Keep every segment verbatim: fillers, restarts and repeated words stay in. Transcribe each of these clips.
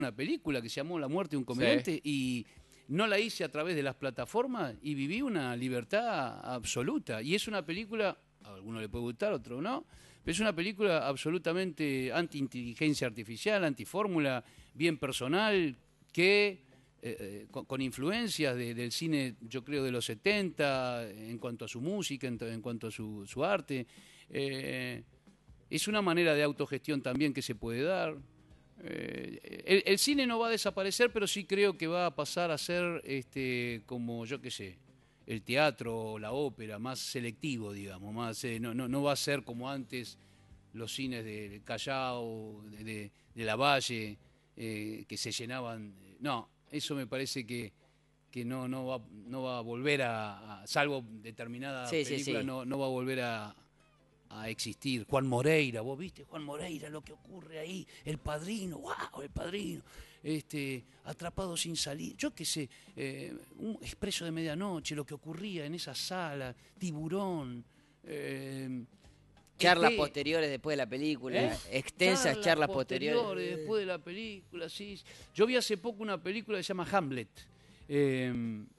una película que se llamó La muerte de un comediante sí. y no la hice a través de las plataformas y viví una libertad absoluta. Y es una película, a alguno le puede gustar, a otro no, pero es una película absolutamente anti-inteligencia artificial, anti-fórmula, bien personal, que eh, con, con influencias de, del cine, yo creo, de los setenta, en cuanto a su música, en, en cuanto a su, su arte. Eh, es una manera de autogestión también que se puede dar. Eh, el, el cine no va a desaparecer, pero sí creo que va a pasar a ser este, como, yo qué sé, el teatro o la ópera, más selectivo, digamos, más eh, no, no, no va a ser como antes los cines de Callao, de, de, de La Valle, eh, que se llenaban. No, eso me parece que, que no, no, va, no va a volver a, a salvo determinada sí, película, sí, sí. No, no va a volver a... a existir. Juan Moreira, vos viste Juan Moreira, lo que ocurre ahí, El Padrino, wow, El Padrino, este, Atrapado sin salir, yo qué sé, eh, un Expreso de Medianoche, lo que ocurría en esa sala, Tiburón, eh, charlas este, posteriores después de la película, ¿eh? extensas charlas, charlas posteriores. posteriores después de la película, sí. Yo vi hace poco una película que se llama Hamlet, eh,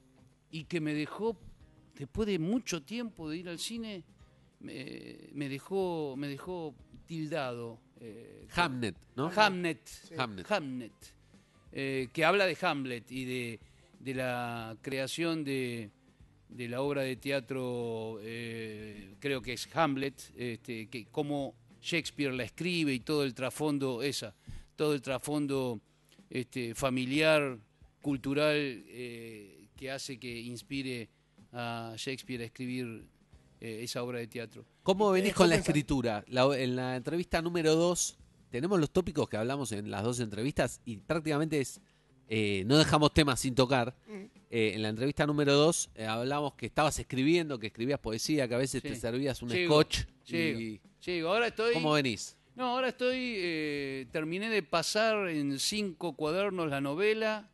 y que me dejó, después de mucho tiempo de ir al cine, Me, me dejó me dejó tildado. Eh, Hamlet, ¿no? Hamlet. Sí. Hamlet. Hamlet eh, que habla de Hamlet y de, de la creación de, de la obra de teatro, eh, creo que es Hamlet, este, que cómo Shakespeare la escribe y todo el trasfondo, esa, todo el trasfondo este, familiar, cultural, eh, que hace que inspire a Shakespeare a escribir esa obra de teatro. ¿Cómo venís con la escritura? La, en la entrevista número dos tenemos los tópicos que hablamos en las dos entrevistas y prácticamente es eh, no dejamos temas sin tocar. Eh, en la entrevista número dos eh, hablamos que estabas escribiendo, que escribías poesía, que a veces sí. te servías un Sigo. scotch. Sigo. Y... Sigo. Ahora estoy... ¿Cómo venís? No, ahora estoy... Eh, terminé de pasar en cinco cuadernos la novela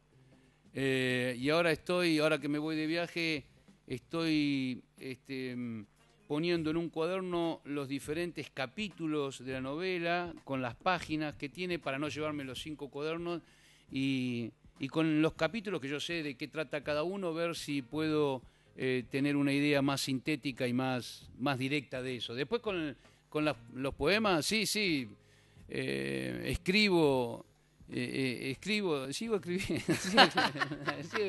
eh, y ahora estoy, ahora que me voy de viaje, estoy... Este, poniendo en un cuaderno los diferentes capítulos de la novela, con las páginas que tiene para no llevarme los cinco cuadernos y, y con los capítulos que yo sé de qué trata cada uno, ver si puedo eh, tener una idea más sintética y más, más directa de eso. Después con, con las, los poemas, sí, sí, eh, escribo... Eh, eh, escribo, sigo escribiendo. sí,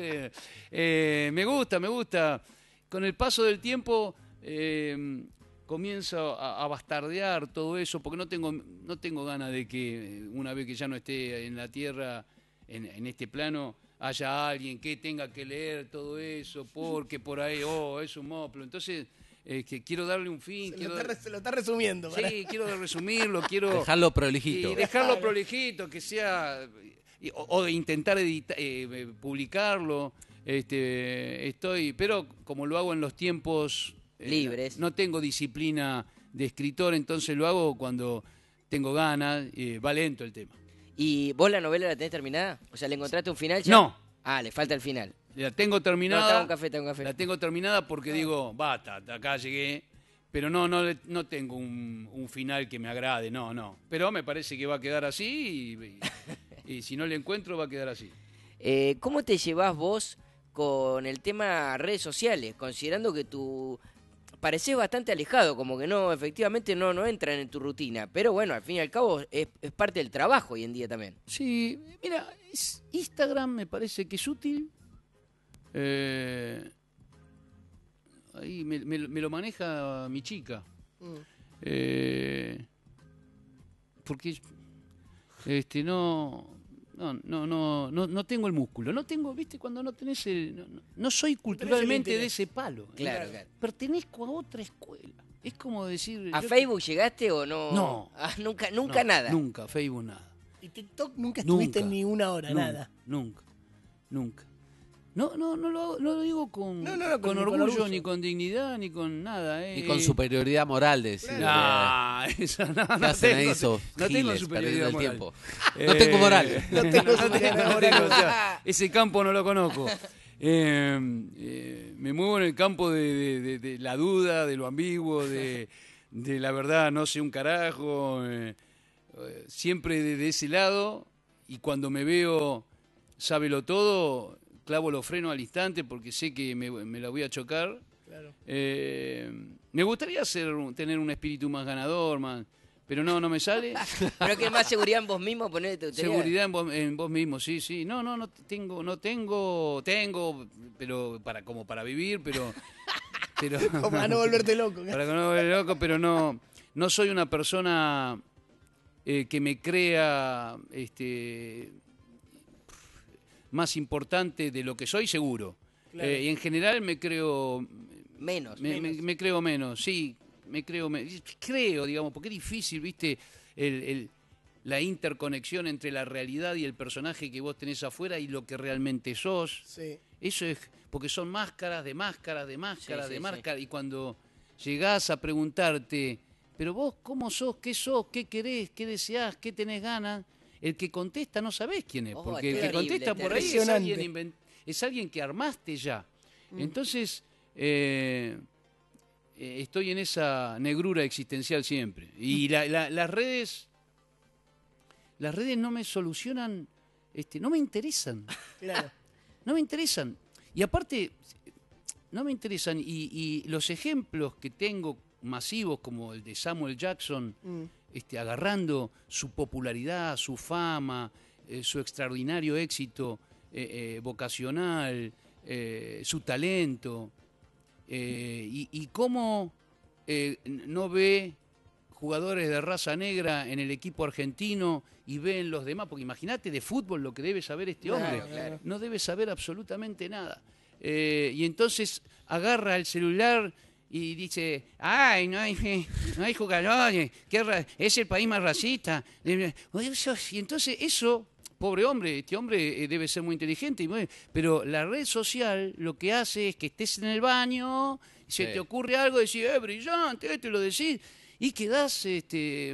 eh, me gusta, me gusta. Con el paso del tiempo... Eh, comienzo a, a bastardear todo eso porque no tengo no tengo ganas de que una vez que ya no esté en la tierra, en, en este plano, haya alguien que tenga que leer todo eso porque por ahí, oh, es un moplo. Entonces, eh, que quiero darle un fin. Se, quiero, lo, está, se lo está resumiendo. Sí, para... quiero resumirlo, quiero... Dejarlo prolijito. Y dejarlo prolijito, que sea... O, o de intentar editar, eh, publicarlo. Este, estoy, pero como lo hago en los tiempos... libres. No tengo disciplina de escritor, entonces lo hago cuando tengo ganas, eh, va lento el tema. ¿Y vos la novela la tenés terminada? O sea, ¿le encontraste un final ya? No. Ah, le falta el final. La tengo terminada. No, está un café, está un café. La tengo terminada porque ah. digo, basta, acá llegué, pero no, no, no tengo un, un final que me agrade, no, no. Pero me parece que va a quedar así y, y, y si no le encuentro va a quedar así. Eh, ¿Cómo te llevás vos con el tema redes sociales, considerando que tu... parecés bastante alejado, como que no, efectivamente no, no entran en tu rutina, pero bueno, al fin y al cabo es, es parte del trabajo hoy en día también. Sí, mira, es, Instagram me parece que es útil, eh, ahí me, me, me lo maneja mi chica, mm. eh, porque este no... No, no, no, no, no tengo el músculo, no tengo, viste, cuando no tenés el, no, no soy culturalmente de ese palo. Claro, claro. Pertenezco a otra escuela. Es como decir. ¿A Facebook que... llegaste o no? No. Ah, nunca, nunca no, nada. Nunca, Facebook nada. ¿Y TikTok nunca estuviste nunca, ni una hora, nunca, nada? Nunca, nunca. No, no, no lo, no lo digo con, no, no, no, con, con, orgullo, con orgullo, ni con dignidad, ni con nada. Eh. Ni con superioridad moral, de decir. No, eso no, no hacen tengo, esos no giles, tengo superioridad el moral. Tiempo. Eh, no tengo moral. No tengo superioridad moral. O sea, ese campo no lo conozco. Eh, eh, me muevo en el campo de, de, de, de la duda, de lo ambiguo, de, de la verdad, no sé un carajo. Eh, siempre de, de ese lado. y cuando me veo sábelo todo, clavo los frenos al instante porque sé que me, me la voy a chocar. Claro. Eh, me gustaría ser, tener un espíritu más ganador, más, pero no, no me sale. Pero que más seguridad en vos mismo, ponete tu teoría. Seguridad en vos, en vos mismo, sí, sí. No, no, no tengo, no tengo, tengo, pero para como para vivir, pero, pero Como para no volverte loco. para que no me vuelva loco, pero no, no soy una persona eh, que me crea, este, más importante de lo que soy, seguro. Claro. Eh, y en general me creo Menos. me, menos. me- me creo menos, sí, me creo menos. Creo, digamos, porque es difícil, viste, el, el- la interconexión entre la realidad y el personaje que vos tenés afuera y lo que realmente sos. Sí. Eso es, porque son máscaras de máscaras de máscaras Sí, de sí, máscaras. Y cuando llegás a preguntarte, pero vos, ¿cómo sos? ¿Qué sos? ¿Qué querés? ¿Qué deseás? ¿Qué tenés ganas? El que contesta no sabés quién es, Oh, porque el que terrible, contesta por ahí es impresionante. alguien, inven- es alguien que armaste ya. Entonces, eh, eh, estoy en esa negrura existencial siempre. Y la- la- las redes, las redes no me solucionan, este, no me interesan, Claro. no me interesan. Y aparte, no me interesan. Y, y los ejemplos que tengo masivos, como el de Samuel Jackson, Mm. este, agarrando su popularidad, su fama, eh, su extraordinario éxito eh, eh, vocacional, eh, su talento, eh, y, y cómo eh, n- no ve jugadores de raza negra en el equipo argentino y ve en los demás, porque imagínate de fútbol lo que debe saber este Claro, hombre, claro. no debe saber absolutamente nada. Eh, y entonces agarra el celular y dice, ay, no hay, no hay jugadores, qué ra- es el país más racista. Y entonces eso, pobre hombre, este hombre eh, debe ser muy inteligente, y muy- pero la red social lo que hace es que estés en el baño, se Sí. te ocurre algo, decís, eh, brillante, esto y lo decís, y quedás este,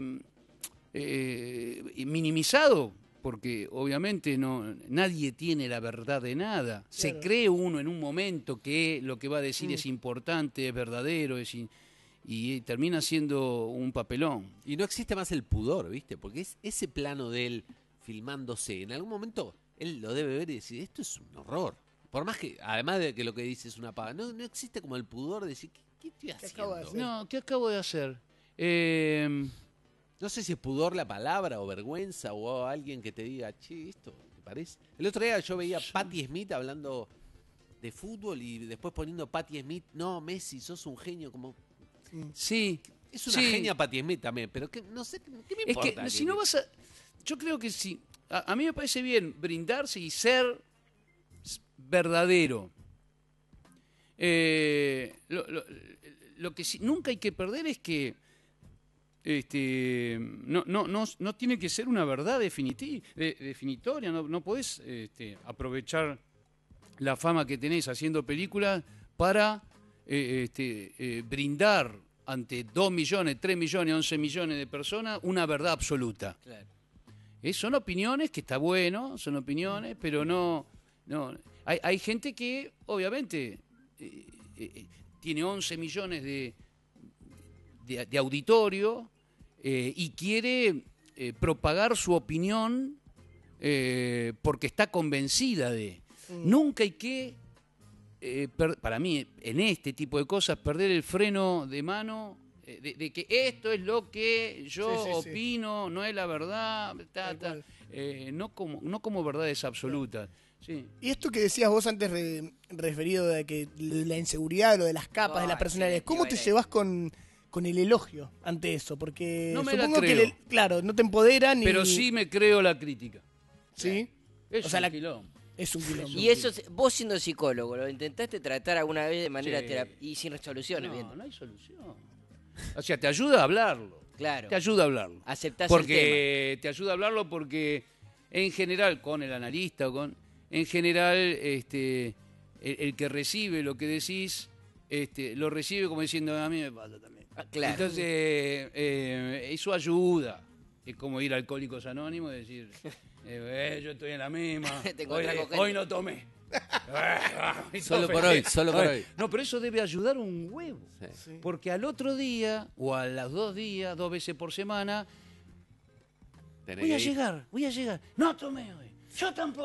eh, minimizado, porque obviamente no, nadie tiene la verdad de nada. Se Claro. cree uno en un momento que lo que va a decir Mm. es importante, es verdadero, es in- y termina siendo un papelón. Y no existe más el pudor, ¿viste? Porque es ese plano de él filmándose. En algún momento él lo debe ver y decir, esto es un horror. Por más que, además de que lo que dice es una paga, no, no existe como el pudor de decir, ¿qué, qué estoy ¿Qué haciendo? acabo de hacer? No, ¿qué acabo de hacer? Eh, No sé si es pudor la palabra o vergüenza o alguien que te diga, che, esto te parece. El otro día yo veía a Patti Smith hablando de fútbol y después poniendo Patti Smith, no, Messi, sos un genio, como... sí. Es una sí. genia Patti Smith también, pero que, no sé, ¿qué me Es importa? que si no vas a... Yo creo que si... A, a mí me parece bien brindarse y ser s- verdadero. Eh, lo, lo- lo que sí- nunca hay que perder es que este, no, no, no, no tiene que ser una verdad definiti- de- definitoria. No, no podés este, aprovechar la fama que tenés haciendo películas para eh, este, eh, brindar ante dos millones, tres millones, once millones de personas una verdad absoluta. Claro. Eh, son opiniones, que está bueno, son opiniones, pero no... no hay, hay gente que, obviamente, eh, eh, tiene once millones de, de, de auditorio eh, y quiere eh, propagar su opinión eh, porque está convencida de... Nunca hay que, eh, per- para mí, en este tipo de cosas, perder el freno de mano eh, de, de que esto es lo que yo Sí, sí, sí. opino, no es la verdad, ta, Tal ta, cual. eh, no, como, no como verdades absolutas. Sí. Y esto que decías vos antes re- referido de que la inseguridad, lo de las capas, de las Ay, personalidades, sí, ¿cómo iba te a ir ahí. llevas con, con el elogio ante eso? Porque No me la supongo que, creo. el- claro, no te empodera ni... Pero sí me creo la crítica. ¿Sí? Es O sea, un la- quilombo. Es un quilombo. Y eso, vos siendo psicólogo, ¿lo intentaste tratar alguna vez de manera Sí. terapia y sin resoluciones? No, bien? no hay solución. O sea, te ayuda a hablarlo. Claro. Te ayuda a hablarlo. Aceptás el Porque te ayuda a hablarlo porque en general, con el analista o con. En general, este, el, el que recibe lo que decís, este, lo recibe como diciendo, a mí me pasa también. Ah, claro. Entonces, eh, eso ayuda. Es como ir a Alcohólicos Anónimos y decir, eh, eh, yo estoy en la misma. Te hoy, encontrás con gente. hoy no tomé. Y Solo todo por hoy, feliz. solo por hoy. No, pero eso debe ayudar un huevo. Sí. Sí. Porque al otro día, o a los dos días, dos veces por semana, Tenés Voy a que ir. llegar, voy a llegar. No tomé hoy. Yo tampoco.